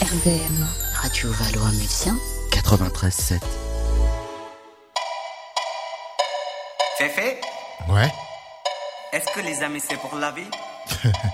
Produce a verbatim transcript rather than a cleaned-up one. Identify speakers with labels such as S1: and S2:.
S1: R D M. Radio Valois-Mulsien.
S2: quatre-vingt-treize sept.
S3: Féfé,
S4: Ouais.
S3: est-ce que les amis c'est pour la vie?